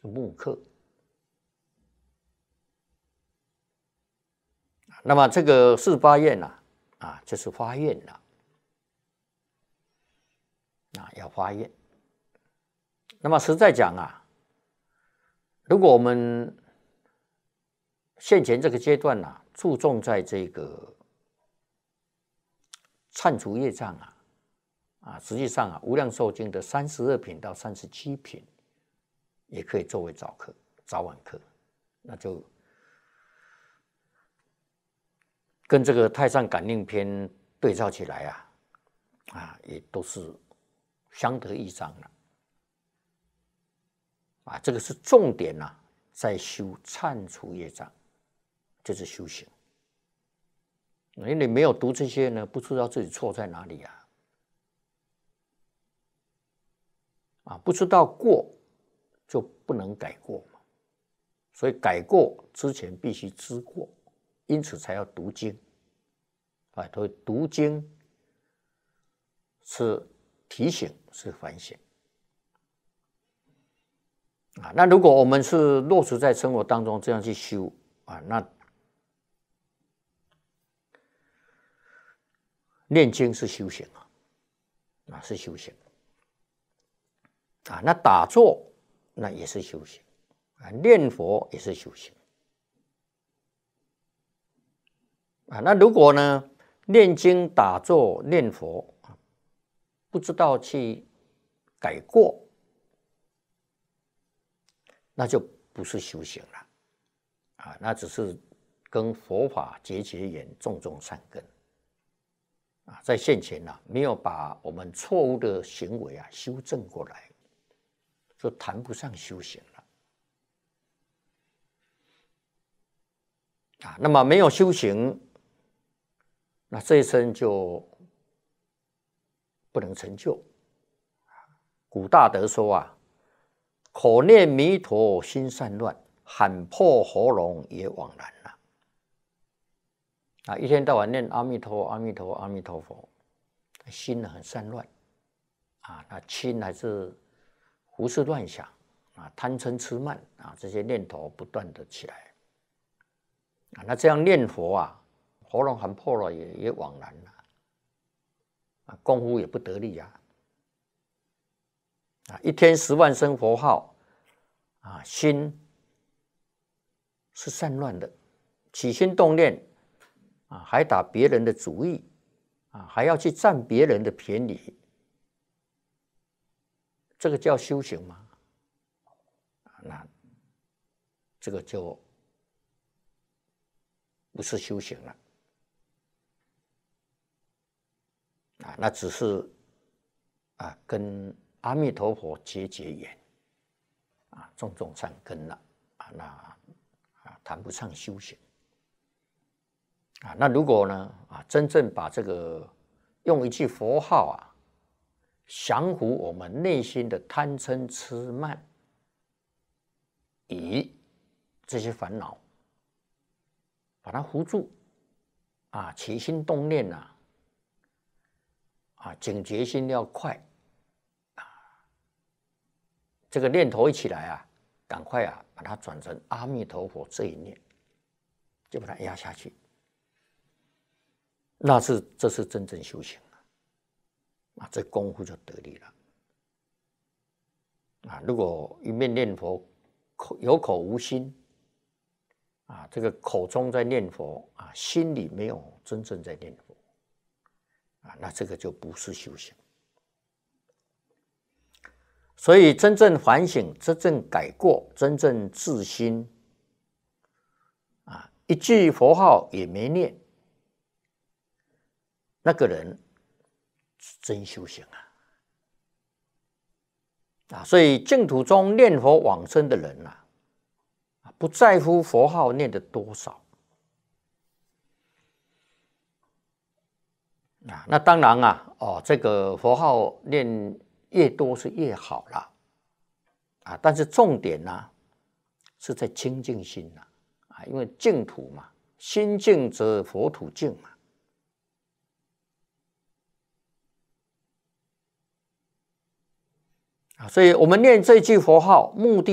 木克。那么这个四发愿就是发愿了要发愿。那么实在讲如果我们现前这个阶段注重在这个忏除业障实际上无量寿经的32品到37品也可以作为早晚课，那就跟这个太上感应篇对照起来也都是相得益彰了这个是重点在修忏除业障，就是修行。因为你没有读这些呢，不知道自己错在哪里不知道过就不能改过嘛，所以改过之前必须知过，因此才要读经所以读经是提醒，是反省那如果我们是落实在生活当中这样去修那念经是修行是修行那打坐那也是修行念佛也是修行那如果呢念经打坐念佛不知道去改过，那就不是修行了那只是跟佛法结缘，种善根在现前没有把我们错误的行为修正过来，就谈不上修行了那么没有修行，那这一生就不能成就。古大德说口念弥陀心散乱，喊破喉咙也枉然一天到晚念阿弥陀阿弥陀阿弥陀佛，心很散乱那心还是胡思乱想贪嗔痴慢这些念头不断的起来那这样念佛喉咙喊破了也枉然功夫也不得力一天10万声佛号心是散乱的，起心动念还打别人的主意还要去占别人的便宜，这个叫修行吗？那这个就不是修行了那只是跟阿弥陀佛结缘种善根了那谈不上修行那如果呢真正把这个用一句佛号降服我们内心的贪嗔痴慢疑这些烦恼，把它扶住起心动念警觉心要快这个念头一起来赶快把它转成阿弥陀佛这一念，就把它压下去，这是真正修行这功夫就得力了如果一面念佛有口无心这个口中在念佛心里没有真正在念佛那这个就不是修行。所以真正反省，真正改过，真正自心一句佛号也没念，那个人真修行所以净土中念佛往生的人不在乎佛号念的多少那当然这个佛号念越多是越好了但是重点是在清净心因为净土嘛，心净则佛土净嘛所以我们念这句佛号目的